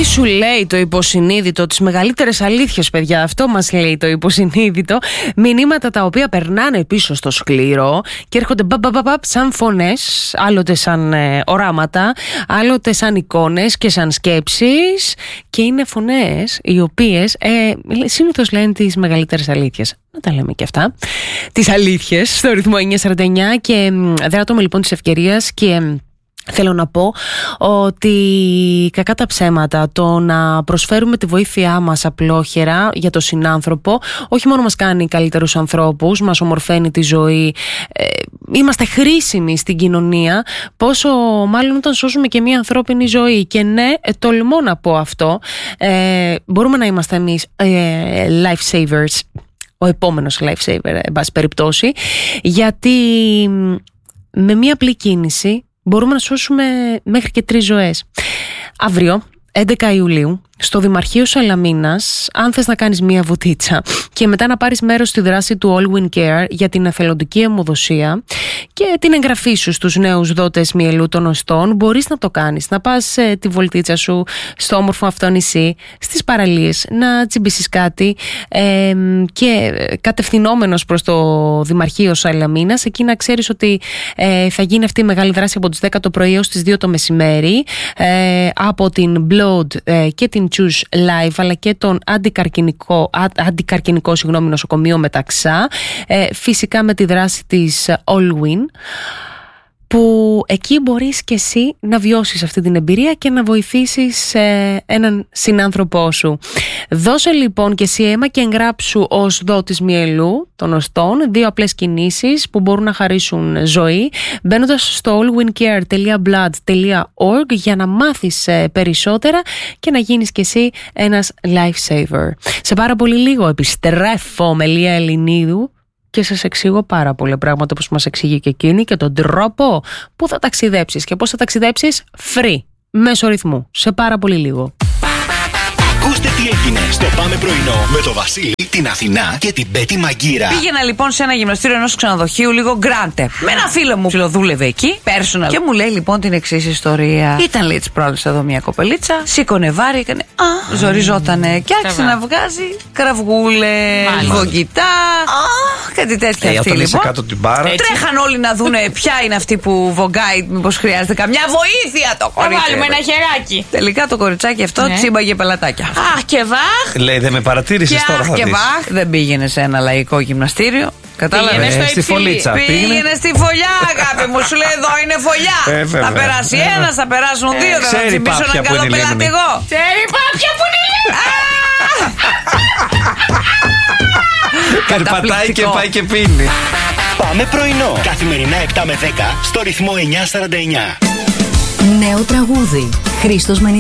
Τι σου λέει το υποσυνείδητο, τις μεγαλύτερες αλήθειες, παιδιά, αυτό μας λέει το υποσυνείδητο. Μηνύματα τα οποία περνάνε πίσω στο σκληρό και έρχονται σαν φωνές, άλλοτε σαν οράματα, άλλοτε σαν εικόνες και σαν σκέψεις, και είναι φωνές οι οποίες συνήθως λένε τις μεγαλύτερες αλήθειες. Να τα λέμε και αυτά, τις αλήθειες, στο ρυθμό 949, και δράτω λοιπόν της ευκαιρίας και θέλω να πω ότι κακά τα ψέματα, το να προσφέρουμε τη βοήθειά μας απλόχερα για τον συνάνθρωπο όχι μόνο μας κάνει καλύτερους ανθρώπους, μας ομορφαίνει τη ζωή, είμαστε χρήσιμοι στην κοινωνία, πόσο μάλλον όταν σώσουμε και μια ανθρώπινη ζωή. Και ναι, τολμώ να πω αυτό, μπορούμε να είμαστε εμείς life savers, ο επόμενος life saver, εν πάση περιπτώσει, γιατί με μια απλή κίνηση μπορούμε να σώσουμε μέχρι και 3 ζωές. Αύριο, 11 Ιουλίου, στο Δημαρχείο Σαλαμίνας, αν θες να κάνεις μία βουτίτσα και μετά να πάρεις μέρος στη δράση του All Win Care για την εθελοντική αιμοδοσία και την εγγραφή σου στους νέους δότες μυελού των οστών, μπορείς να το κάνεις. Να πας τη βολτίτσα σου στο όμορφο αυτό νησί, στις παραλίες, να τσιμπήσεις κάτι και κατευθυνόμενος προς το Δημαρχείο Σαλαμίνας, εκεί να ξέρεις ότι θα γίνει αυτή η μεγάλη δράση από τις 10 το πρωί έως τις 2 το μεσημέρι, από την Blood και την Choose Live, αλλά και τον αντικαρκινικό νοσοκομείο Μεταξά, φυσικά με τη δράση της All Win, που εκεί μπορείς και εσύ να βιώσεις αυτή την εμπειρία και να βοηθήσεις έναν συνάνθρωπό σου. Δώσε λοιπόν και εσύ αίμα και εγγράψου ως δότης μυελού των οστών 2 απλές κινήσεις που μπορούν να χαρίσουν ζωή, μπαίνοντας στο allwincare.blood.org για να μάθεις περισσότερα και να γίνεις και εσύ ένας life saver. Σε πάρα πολύ λίγο επιστρέφω με Λία Ελληνίδου και σας εξηγώ πάρα πολλά πράγματα που μας εξηγεί και εκείνη, και τον τρόπο που θα ταξιδέψεις και πώς θα ταξιδέψεις free, μέσω ρυθμού, σε πάρα πολύ λίγο. Ακούστε τι έγινε στο Πάμε Πρωινό με το Βασίλη, την Αθηνά και την Πέτη Μαγκύρα. Πήγαινα λοιπόν σε ένα γυμναστήριο ενός ξενοδοχείου, λίγο γκράντε. Με ένα φίλο μου φιλοδούλευε εκεί, personal. Και μου λέει λοιπόν την εξής ιστορία. Ήταν λέει τις προάλλες εδώ μια κοπελίτσα, σήκωνε βάρη, έκανε ζοριζότανε και άρχισε να βγάζει κραυγούλες, βογγητά, κάτι τέτοια αυτή όταν λοιπόν. είσαι κάτω την μπάρα. Τρέχαν όλοι να δούνε ποια είναι αυτή που βογκάει, μήπως χρειάζεται καμιά βοήθεια το κορίτσι. Βάλουμε ένα χεράκι. Τελικά το κοριτσάκι αυτό τσίμπαγε πελατάκια. Αχ και βάχ. Λέει, δεν με παρατήρησες τώρα, θα Και δεις. βάχ, δεν πήγαινε σε ένα λαϊκό γυμναστήριο. Κατάλαβες. Στη φωλίτσα. Πήγαινε στη φωλιά, αγάπη μου. Σου λέει εδώ είναι φωλιά. Θα περάσει ένας, θα περάσουν 2. Δεν θα τσιμπήσω έναν καλό πελάτη εγώ. Ξέρει πάπια που είναι λίγο. Περπατάει και πάει και πίνει. Πάμε Πρωινό. Καθημερινά 7 με 10 στο ρυθμό 949. Νέο τραγούδι. Χρήστος